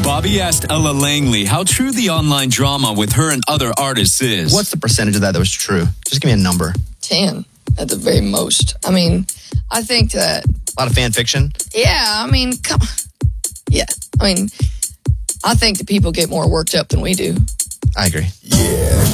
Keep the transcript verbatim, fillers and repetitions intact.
Bobby asked Ella Langley how true the online drama with her and other artists is. What's the percentage of that that was true? Just give me a number. ten at the very most. I mean, I think that... A lot of fan fiction? Yeah, I mean, come Yeah, I mean, I think that people get more worked up than we do. I agree. Yeah.